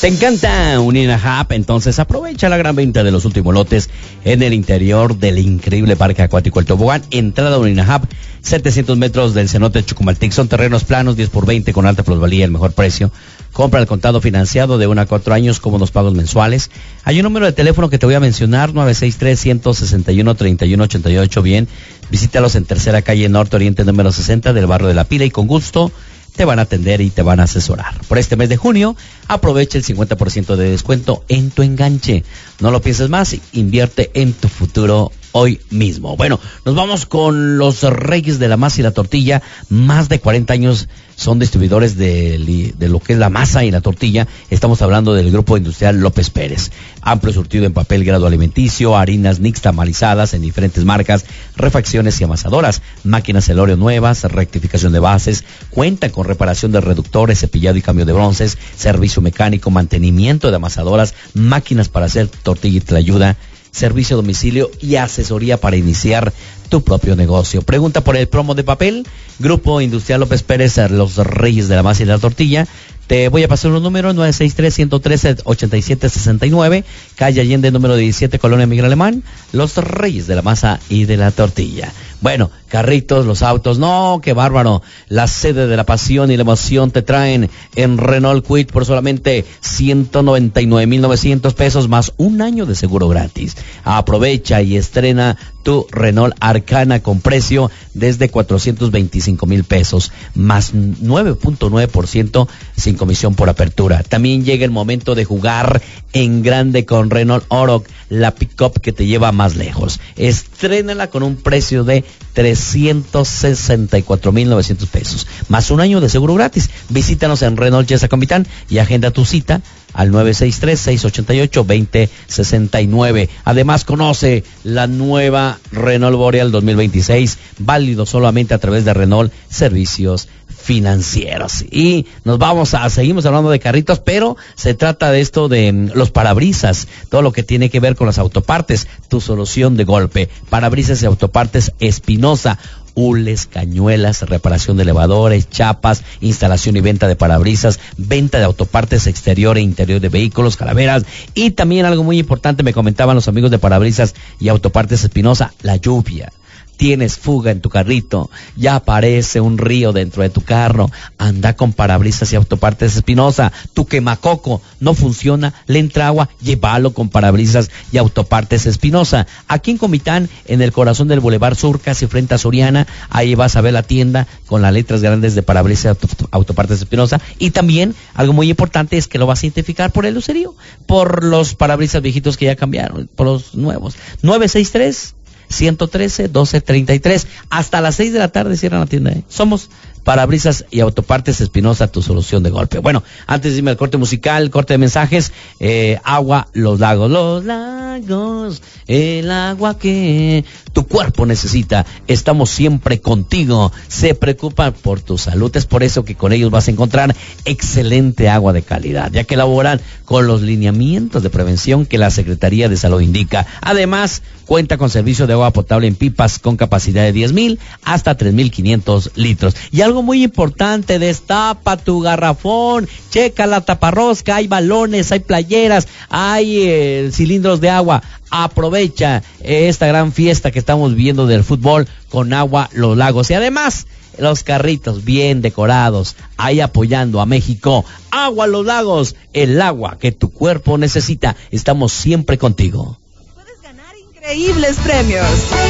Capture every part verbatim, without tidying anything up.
¿Te encanta un INAHAP? Entonces aprovecha la gran venta de los últimos lotes en el interior del increíble parque acuático El Tobogán. Entrada a un INAHAP, setecientos metros del cenote Chucumaltic. Son terrenos planos, diez por veinte, con alta plusvalía, el mejor precio. Compra al contado financiado de uno a cuatro años, cómodos pagos mensuales. Hay un número de teléfono que te voy a mencionar, nueve seis tres, uno seis uno, tres uno ocho ocho. Bien, visítalos en Tercera Calle Norte Oriente número sesenta del barrio de La Pila y con gusto te van a atender y te van a asesorar. Por este mes de junio, aprovecha el cincuenta por ciento de descuento en tu enganche. No lo pienses más, invierte en tu futuro hoy mismo. Bueno, nos vamos con los Reyes de la Masa y la Tortilla. Más de cuarenta años son distribuidores de, de lo que es la masa y la tortilla. Estamos hablando del Grupo Industrial López Pérez. Amplio surtido en papel grado alimenticio, harinas nixtamalizadas en diferentes marcas, refacciones y amasadoras, máquinas Celorio nuevas, rectificación de bases, cuentan con reparación de reductores, cepillado y cambio de bronces, servicio mecánico, mantenimiento de amasadoras, máquinas para hacer tortilla y tlayuda, servicio a domicilio y asesoría para iniciar tu propio negocio. Pregunta por el promo de papel. Grupo Industrial López Pérez, los Reyes de la Masa y la Tortilla. Te voy a pasar los números: nueve seis tres, uno uno tres, ocho siete seis nueve, calle Allende número diecisiete, Colonia Miguel Alemán, los Reyes de la Masa y de la Tortilla. Bueno, carritos, los autos, no, qué bárbaro. La sede de la pasión y la emoción te traen en Renault Kwid por solamente ciento noventa y nueve mil novecientos pesos más un año de seguro gratis. Aprovecha y estrena tu Renault Arcana con precio desde cuatrocientos veinticinco mil pesos más nueve punto nueve por ciento sin comisión por apertura. También llega el momento de jugar en grande con Renault Oroch, la pick-up que te lleva más lejos. Estrénala con un precio de trescientos sesenta y cuatro mil novecientos pesos más un año de seguro gratis. Visítanos en Renault Yesa Comitán y agenda tu cita al nueve seis tres, seis ocho ocho, dos cero seis nueve. Además, conoce la nueva Renault Boreal dos mil veintiséis, válido solamente a través de Renault Servicios Financieros. Y nos vamos a, seguimos hablando de carritos, pero se trata de esto de um, los parabrisas, todo lo que tiene que ver con las autopartes, tu solución de golpe. Parabrisas y autopartes Espinosa. Hules, cañuelas, reparación de elevadores, chapas, instalación y venta de parabrisas, venta de autopartes exterior e interior de vehículos, calaveras, y también algo muy importante, me comentaban los amigos de Parabrisas y Autopartes Espinosa, la lluvia. Tienes fuga en tu carrito, ya aparece un río dentro de tu carro, anda con Parabrisas y Autopartes Espinosa. Tu quemacoco no funciona, le entra agua, llévalo con Parabrisas y Autopartes Espinosa. Aquí en Comitán, en el corazón del Boulevard Sur, casi frente a Soriana, ahí vas a ver la tienda con las letras grandes de Parabrisas y Autopartes Espinosa. Y también, algo muy importante es que lo vas a identificar por el lucerío, por los parabrisas viejitos que ya cambiaron, por los nuevos. nueve seis tres, uno uno tres, doce treinta y tres. Hasta las seis de la tarde cierran la tienda, ¿eh? Somos Parabrisas y Autopartes Espinosa, tu solución de golpe. Bueno, antes de irme al corte musical, corte de mensajes, eh, agua, los lagos, los lagos, el agua que tu cuerpo necesita. Estamos siempre contigo. Se preocupan por tu salud. Es por eso que con ellos vas a encontrar excelente agua de calidad, ya que elaboran con los lineamientos de prevención que la Secretaría de Salud indica. Además, cuenta con servicio de agua potable en pipas con capacidad de diez mil hasta tres mil quinientos litros. Y algo muy importante, destapa tu garrafón, checa la taparrosca, hay balones, hay playeras, hay eh, cilindros de agua. Aprovecha eh, esta gran fiesta que estamos viviendo del fútbol con Agua Los Lagos. Y además, los carritos bien decorados, ahí apoyando a México. Agua Los Lagos, el agua que tu cuerpo necesita. Estamos siempre contigo. Puedes ganar increíbles premios.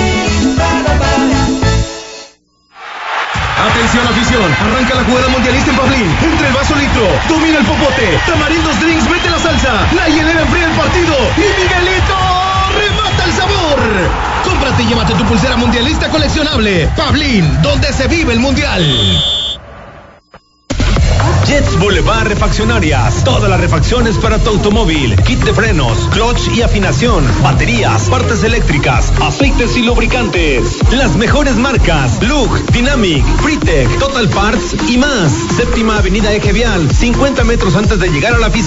Atención afición, arranca la jugada mundialista en Pablín, entre el vaso litro, domina el popote, Tamarindos Drinks mete la salsa, la hielera enfría el partido y Miguelito remata el sabor. Cómprate y llévate tu pulsera mundialista coleccionable. Pablín, donde se vive el mundial. Jets Boulevard Refaccionarias. Todas las refacciones para tu automóvil. Kit de frenos, clutch y afinación, baterías, partes eléctricas, aceites y lubricantes. Las mejores marcas: Lug, Dynamic, Freetech, Total Parts y más. Séptima Avenida Eje Vial, cincuenta metros antes de llegar a la fiscalía.